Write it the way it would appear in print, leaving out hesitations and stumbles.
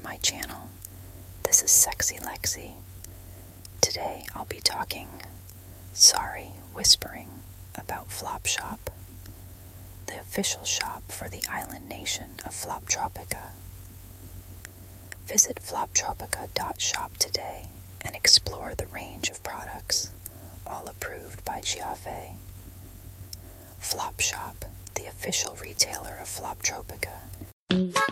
my channel. This is Sexy Lexi. Today I'll be talking, whispering about Flopshop, the official shop for the island nation of Floptropica. Visit floptropica.shop today and explore the range of products, all approved by Giave. Flopshop, the official retailer of Floptropica.